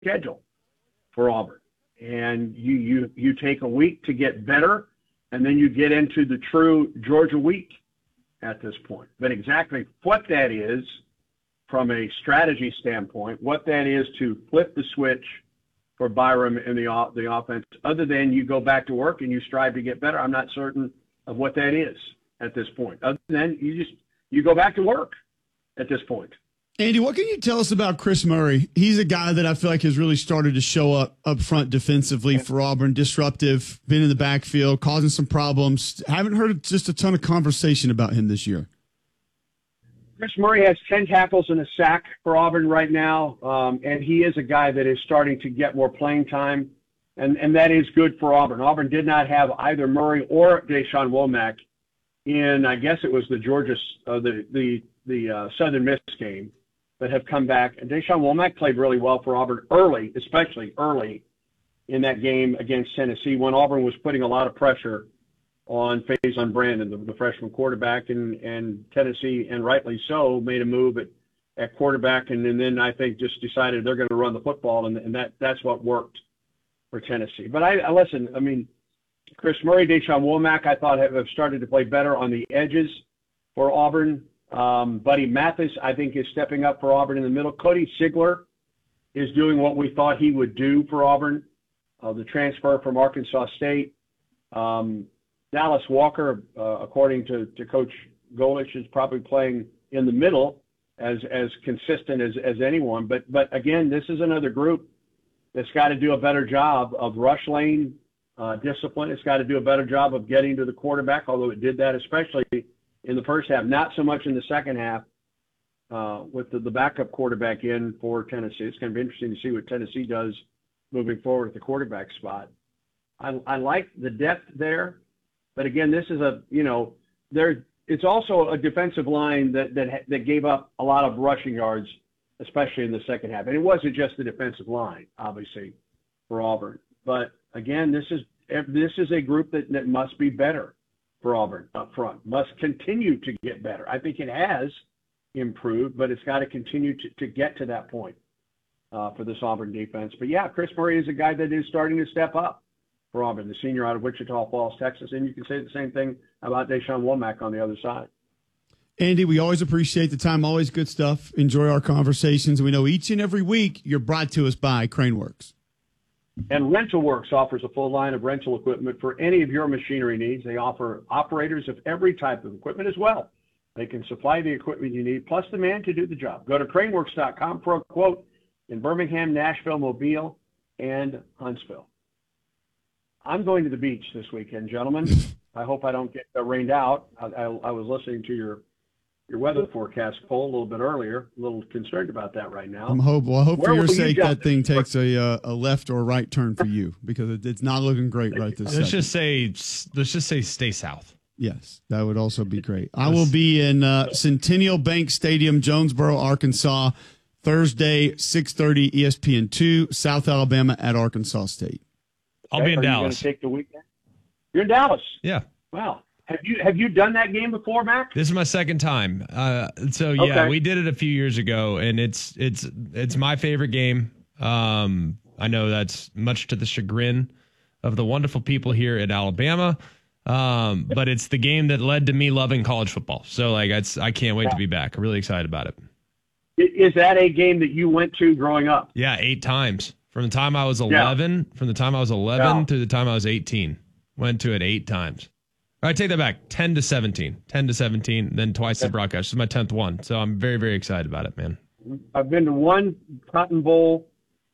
schedule for Auburn. And you take a week to get better, and then you get into the true Georgia week at this point. But exactly what that is from a strategy standpoint, what that is to flip the switch for Byram and the offense, other than you go back to work and you strive to get better, I'm not certain of what that is at this point. Other than you go back to work at this point. Andy, what can you tell us about Chris Murray? He's a guy that I feel like has really started to show up front defensively for Auburn, disruptive, been in the backfield, causing some problems. Haven't heard just a ton of conversation about him this year. Chris Murray has 10 tackles and a sack for Auburn right now, and he is a guy that is starting to get more playing time, and that is good for Auburn. Auburn did not have either Murray or Deshaun Womack in, I guess it was the Georgia, the Southern Miss game, that have come back. And Deshaun Womack played really well for Auburn early, especially early in that game against Tennessee when Auburn was putting a lot of pressure on Faison Brandon, the freshman quarterback, and Tennessee, and rightly so, made a move at quarterback, and then I think just decided they're going to run the football, and that's what worked for Tennessee. But listen, I mean, Chris Murray, Deshaun Womack, I thought have started to play better on the edges for Auburn. Buddy Mathis, I think, is stepping up for Auburn in the middle. Cody Sigler is doing what we thought he would do for Auburn, the transfer from Arkansas State. Dallas Walker, according to Coach Golich, is probably playing in the middle as consistent as anyone. But again, this is another group that's got to do a better job of rush lane discipline. It's got to do a better job of getting to the quarterback, although it did that especially in the first half, not so much in the second half with the backup quarterback in for Tennessee. It's going to be interesting to see what Tennessee does moving forward at the quarterback spot. I like the depth there, but again, this is it's also a defensive line that gave up a lot of rushing yards, especially in the second half. And it wasn't just the defensive line, obviously, for Auburn. But again, this is a group that must be better for Auburn up front, must continue to get better. I think it has improved, but it's got to continue to get to that point for this Auburn defense. But yeah, Chris Murray is a guy that is starting to step up for Auburn, the senior out of Wichita Falls, Texas. And you can say the same thing about Deshaun Womack on the other side. Andy, we always appreciate the time. Always good stuff. Enjoy our conversations. We know each and every week you're brought to us by Craneworks. And RentalWorks offers a full line of rental equipment for any of your machinery needs. They offer operators of every type of equipment as well. They can supply the equipment you need, plus the man to do the job. Go to craneworks.com for a quote in Birmingham, Nashville, Mobile, and Huntsville. I'm going to the beach this weekend, gentlemen. I hope I don't get rained out. I was listening to your weather forecast poll a little bit earlier. A little concerned about that right now. I hope for your sake that thing takes a left or right turn for you, because it's not looking great right this second. Let's just say stay south. Yes, that would also be great. I will be in Centennial Bank Stadium, Jonesboro, Arkansas, Thursday, 6:30, ESPN2, South Alabama at Arkansas State. I'll be in Dallas. You going to take the weekend? You're in Dallas. Yeah. Wow. Have you done that game before, Mac? This is my second time. Okay. We did it a few years ago, and it's my favorite game. I know that's much to the chagrin of the wonderful people here in Alabama, but it's the game that led to me loving college football. So I can't wait to be back. I'm really excited about it. Is that a game that you went to growing up? Yeah, 8 times. From the time I was 11, through the time I was 18. Went to it 8 times. All right, take that back. 10 to 17. 10 to 17, then twice the broadcast. This is my 10th one. So I'm very, very excited about it, man. I've been to one Cotton Bowl.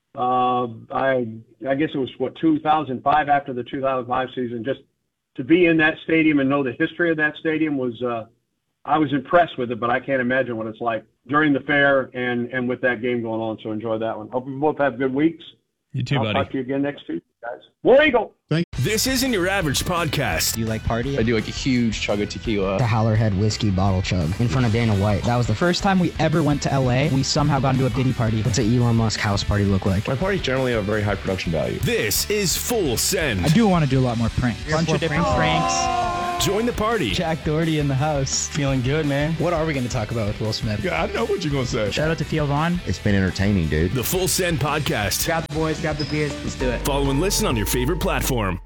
I guess it was, 2005, after the 2005 season. Just to be in that stadium and know the history of that stadium was I was impressed with it, but I can't imagine what it's like during the fair and with that game going on. So enjoy that one. Hope you both have good weeks. You too, buddy. I'll talk to you again next Tuesday, guys. War Eagle. This isn't your average podcast. Do you like party? I do like a huge chug of tequila. The Howlerhead whiskey bottle chug in front of Dana White. That was the first time we ever went to LA. We somehow got into a Diddy party. What's an Elon Musk house party look like? My parties generally have a very high production value. This is Full Send. I do want to do a lot more pranks. Bunch of different pranks. Join the party. Jack Doherty in the house. Feeling good, man. What are we going to talk about with Will Smith? Yeah, I know what you're going to say. Shout out to Theo Vaughn. It's been entertaining, dude. The Full Send Podcast. Grab the boys, grab the beers. Let's do it. Follow and listen on your favorite platform.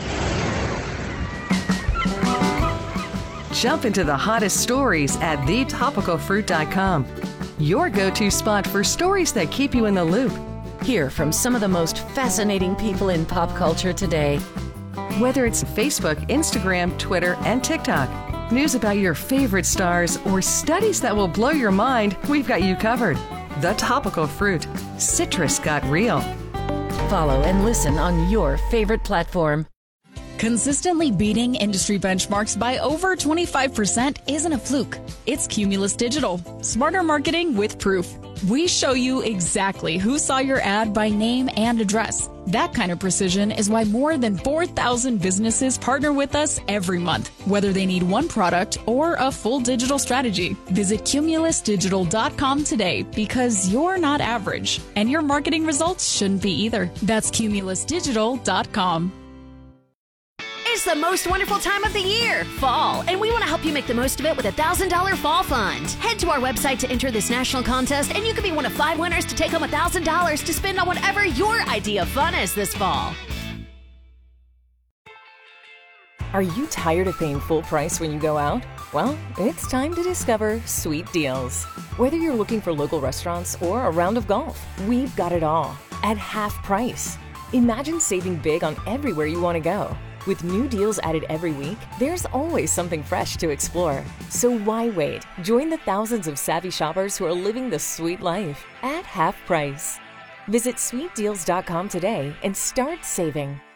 Jump into the hottest stories at thetopicalfruit.com. Your go-to spot for stories that keep you in the loop. Hear from some of the most fascinating people in pop culture today. Whether it's Facebook, Instagram, Twitter, and TikTok, news about your favorite stars, or studies that will blow your mind, we've got you covered. The Topical Fruit. Citrus got real. Follow and listen on your favorite platform. Consistently beating industry benchmarks by over 25% isn't a fluke. It's Cumulus Digital. Smarter marketing with proof. We show you exactly who saw your ad by name and address. That kind of precision is why more than 4,000 businesses partner with us every month, whether they need one product or a full digital strategy. Visit cumulusdigital.com today because you're not average, and your marketing results shouldn't be either. That's cumulusdigital.com. It's the most wonderful time of the year, fall, and we want to help you make the most of it with a $1,000 fall fund. Head to our website to enter this national contest, and you could be one of 5 winners to take home $1,000 to spend on whatever your idea of fun is this fall. Are you tired of paying full price when you go out? Well, it's time to discover Sweet Deals. Whether you're looking for local restaurants or a round of golf, we've got it all at half price. Imagine saving big on everywhere you want to go. With new deals added every week, there's always something fresh to explore. So why wait? Join the thousands of savvy shoppers who are living the sweet life at half price. Visit sweetdeals.com today and start saving.